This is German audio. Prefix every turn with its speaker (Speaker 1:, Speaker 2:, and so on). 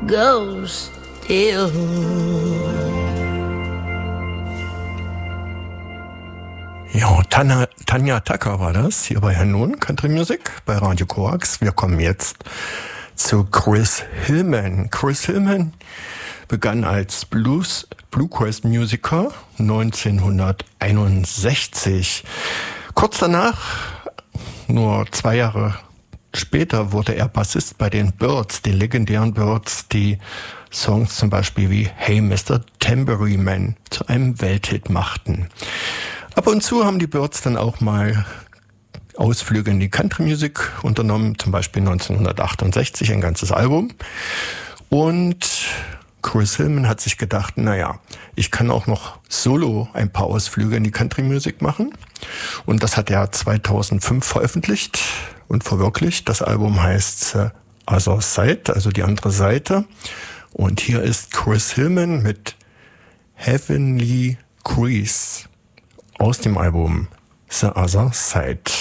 Speaker 1: go still.
Speaker 2: Ja, Tanja Tucker war das, hier bei Herrn Nun, Country Music, bei Radio Koax. Wir kommen jetzt zu Chris Hillman. Chris Hillman begann als Bluegrass-Musiker 1961. Kurz danach, nur 2 Jahre später, wurde er Bassist bei den Byrds, den legendären Byrds, die Songs zum Beispiel wie Hey Mr. Tambourine Man zu einem Welthit machten. Ab und zu haben die Byrds dann auch mal Ausflüge in die Country Music unternommen, zum Beispiel 1968 ein ganzes Album. Und Chris Hillman hat sich gedacht, naja, ich kann auch noch solo ein paar Ausflüge in die Country Music machen. Und das hat er 2005 veröffentlicht und verwirklicht. Das Album heißt Other Side, also die andere Seite. Und hier ist Chris Hillman mit Heavenly Grease aus dem Album The Other Side.